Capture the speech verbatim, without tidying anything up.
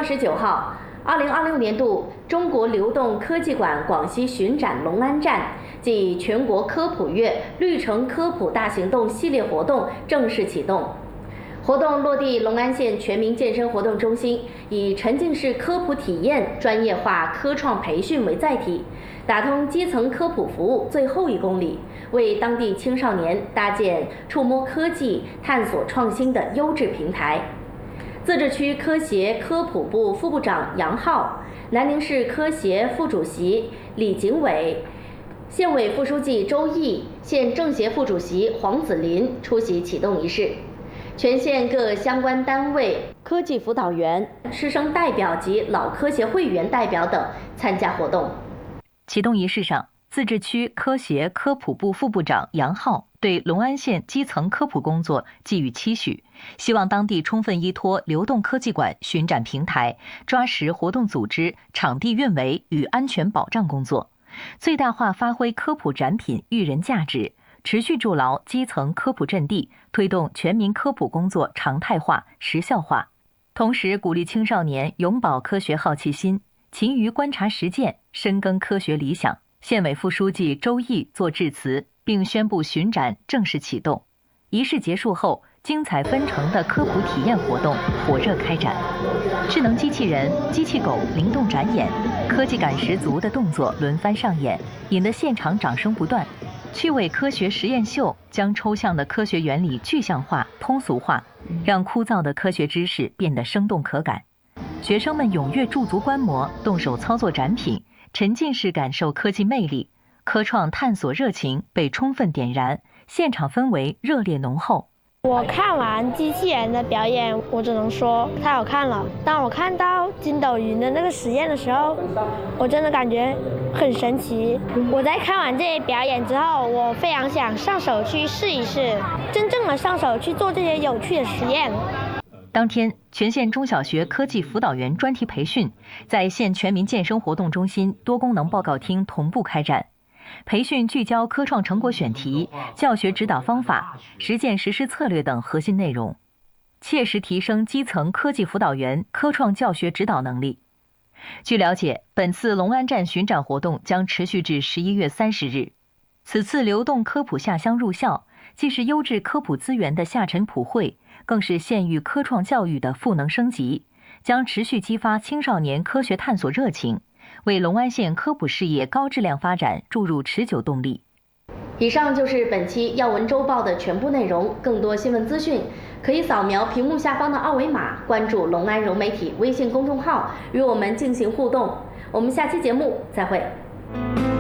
二十九号，二零二六年度中国流动科技馆广西巡展龙安站暨全国科普月绿城科普大行动系列活动正式启动。活动落地龙安县全民健身活动中心，以沉浸式科普体验、专业化科创培训为载体，打通基层科普服务最后一公里，为当地青少年搭建触摸科技、探索创新的优质平台。自治区科协科普部副部长杨浩、南宁市科协副主席李景伟、县委副书记周毅、县政协副主席黄子林出席启动仪式。全县各相关单位、科技辅导员、师生代表及老科协会员代表等参加活动。 启动仪式上，自治区科协科普部副部长杨浩对龙安县基层科普工作寄予期许，希望当地充分依托流动科技馆巡展平台，抓实活动组织、场地运维与安全保障工作，最大化发挥科普展品育人价值，持续筑牢基层科普阵地，推动全民科普工作常态化、实效化。同时，鼓励青少年永葆科学好奇心，勤于观察实践，深耕科学理想。县委副书记周毅作致辞，并宣布巡展正式启动。仪式结束后，精彩纷呈的科普体验活动火热开展，智能机器人、机器狗灵动展演，科技感十足的动作轮番上演，引得现场掌声不断。趣味科学实验秀将抽象的科学原理具象化、通俗化，让枯燥的科学知识变得生动可感。学生们踊跃驻足观摩，动手操作展品，沉浸式感受科技魅力，科创探索热情被充分点燃，现场氛围热烈浓厚。 我看完机器人的表演，我只能说太好看了。当我看到筋斗云的那个实验的时候，我真的感觉很神奇。我在看完这些表演之后，我非常想上手去试一试，真正的上手去做这些有趣的实验。 当天，全县中小学科技辅导员专题培训在县全民健身活动中心多功能报告厅同步开展。培训聚焦科创成果选题、教学指导方法、实践实施策略等核心内容，切实提升基层科技辅导员科创教学指导能力。据了解，本次龙安站巡展活动将持续至十一月三十日。此次流动科普下乡入校，既是优质科普资源的下沉普惠，更是县域科创教育的赋能升级，将持续激发青少年科学探索热情，为龙安县科普事业高质量发展注入持久动力。 以上就是本期要闻周报的全部内容。更多新闻资讯，可以扫描屏幕下方的二维码，关注龙安融媒体微信公众号，与我们进行互动。我们下期节目再会。